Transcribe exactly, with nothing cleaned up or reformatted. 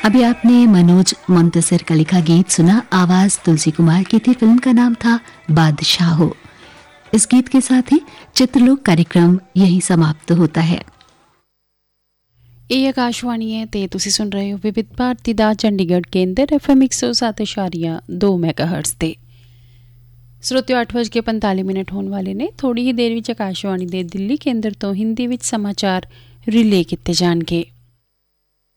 अभी आपने मनोज मुंतसिर का लिखा गीत सुना। आवाज तुलसी कुमार की थी। फिल्म का नाम था बादशाहो। इस गीत के साथ ही चित्रलोक कार्यक्रम यहीं समाप्त होता है। ਇਹ ਆਕਾਸ਼ਵਾਣੀ ਹੈ ਤੇ ਤੁਸੀਂ ਸੁਣ ਰਹੇ ਹੋ ਵਿਵਿਧ ਭਾਰਤੀ ਦਾ ਚੰਡੀਗੜ੍ਹ ਕੇਂਦਰ ਐਫ ਐਮ ਇੱਕ ਸੌ ਸੱਤ ਦਸ਼ਮਲਵ ਦੋ ਮੈਗਾਹਰਟਜ਼ ਤੇ। ਸਰੋਤਿਓ ਅੱਠ ਵੱਜ ਕੇ ਪੰਤਾਲੀ ਮਿੰਟ ਹੋਣ ਵਾਲੇ ਨੇ। ਥੋੜੀ ਹੀ ਦੇਰ ਵਿੱਚ ਆਕਾਸ਼ਵਾਣੀ ਦੇ ਦਿੱਲੀ ਕੇਂਦਰ ਤੋਂ ਹਿੰਦੀ ਵਿੱਚ ਸਮਾਚਾਰ ਰਿਲੇ ਕੀਤੇ ਜਾਣਗੇ।